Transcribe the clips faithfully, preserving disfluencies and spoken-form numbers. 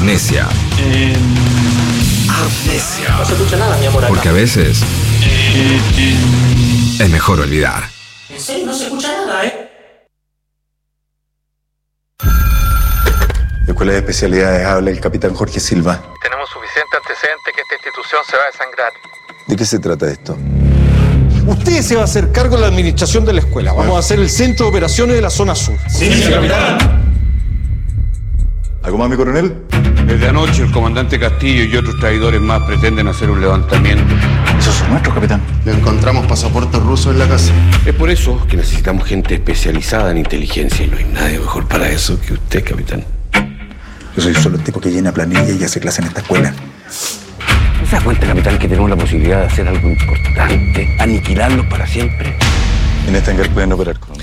amnesia. Eh, Amnesia. No se escucha nada, mi amor. Acá. Porque a veces eh, eh. es mejor olvidar. ¿En serio? No se escucha nada, ¿eh? La Escuela de Especialidades habla el capitán Jorge Silva. Tenemos suficiente antecedente que esta institución se va a desangrar. ¿De qué se trata esto? Usted se va a hacer cargo de la administración de la escuela. Vamos a hacer el centro de operaciones de la zona sur. Sí, capitán. ¿Algo más, mi coronel? Desde anoche el comandante Castillo y otros traidores más pretenden hacer un levantamiento. Esos son nuestros, capitán. Le encontramos pasaportes rusos en la casa. Es por eso que necesitamos gente especializada en inteligencia y no hay nadie mejor para eso que usted, capitán. Yo soy solo el tipo que llena planilla y hace clase en esta escuela. ¿No se da cuenta, capitán, que tenemos la posibilidad de hacer algo importante? Aniquilarlos para siempre. En este hangar pueden operar, coronel.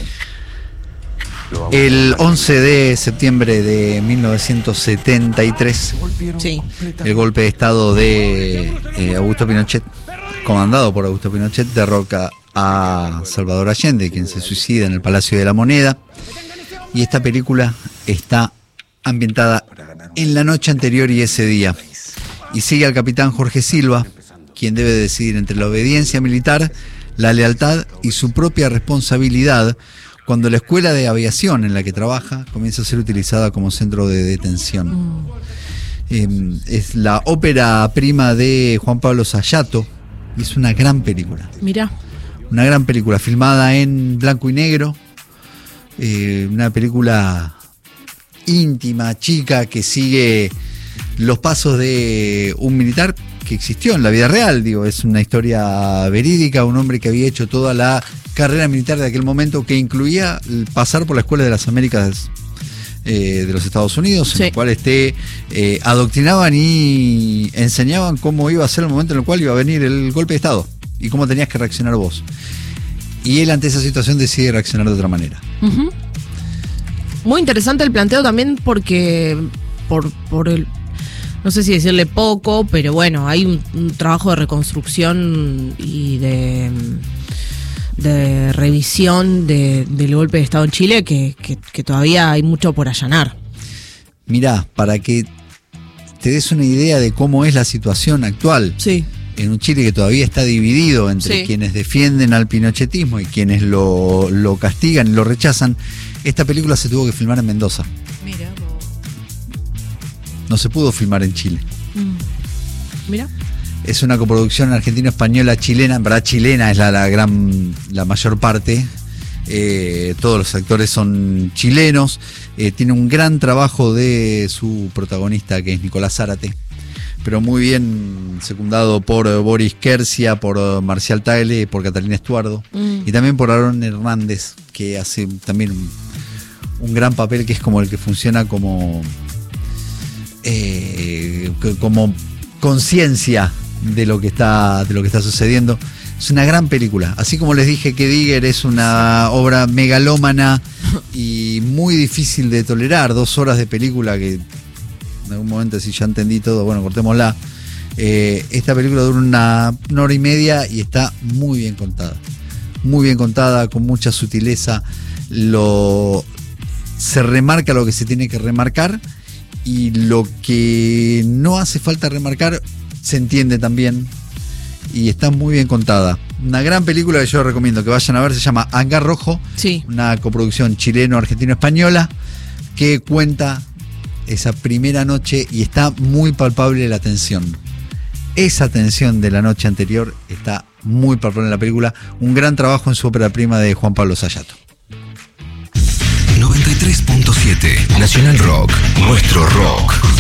El once de septiembre de mil novecientos setenta y tres, Sí. el golpe de estado de eh, Augusto Pinochet, comandado por Augusto Pinochet, derroca a Salvador Allende, quien se suicida en el Palacio de la Moneda. Y esta película está ambientada en la noche anterior y ese día. Y sigue al capitán Jorge Silva, quien debe decidir entre la obediencia militar, la lealtad y su propia responsabilidad cuando la escuela de aviación en la que trabaja comienza a ser utilizada como centro de detención. Mm. Eh, es la ópera prima de Juan Pablo Sayato y es una gran película. Mirá. Una gran película filmada en blanco y negro. Eh, una película íntima, chica, que sigue los pasos de un militar que existió en la vida real. Digo, es una historia verídica, un hombre que había hecho toda la carrera militar de aquel momento, que incluía pasar por la Escuela de las Américas eh, de los Estados Unidos, sí, en la cual este, eh, adoctrinaban y enseñaban cómo iba a ser el momento en el cual iba a venir el golpe de Estado y cómo tenías que reaccionar vos. Y él ante esa situación decide reaccionar de otra manera. Uh-huh. Muy interesante el planteo también porque por, por el... no sé si decirle poco, pero bueno, hay un, un trabajo de reconstrucción y de, de revisión de, del golpe de Estado en Chile que, que, que todavía hay mucho por allanar. Mirá, para que te des una idea de cómo es la situación actual, sí, en un Chile que todavía está dividido entre sí, quienes defienden al pinochetismo y quienes lo, lo castigan y lo rechazan, esta película se tuvo que filmar en Mendoza. Mira. No se pudo filmar en Chile. Mm. Mira. Es una coproducción argentino-española-chilena. En verdad, chilena es la, la gran, la mayor parte. Eh, todos los actores son chilenos. Eh, tiene un gran trabajo de su protagonista, que es Nicolás Zárate, pero muy bien secundado por Boris Kersia, por Marcial Tagle, por Catalina Estuardo, mm. y también por Aarón Hernández, que hace también un, un gran papel, que es como el que funciona como Eh, como conciencia de lo que está de lo que está sucediendo. Es una gran película. Así como les dije que Digger es una obra megalómana y muy difícil de tolerar, dos horas de película que en algún momento, si ya entendí todo, bueno, cortémosla. Eh, esta película dura una, una hora y media y está muy bien contada. Muy bien contada, con mucha sutileza. Lo, se remarca lo que se tiene que remarcar. Y lo que no hace falta remarcar se entiende también. Y está muy bien contada. Una gran película que yo recomiendo que vayan a ver. Se llama Hangar Rojo. Sí. Una coproducción chileno-argentino-española que cuenta esa primera noche y está muy palpable la tensión. Esa tensión de la noche anterior está muy palpable en la película. Un gran trabajo en su ópera prima de Juan Pablo Sayato. noventa y tres punto siete Nacional Rock, nuestro rock.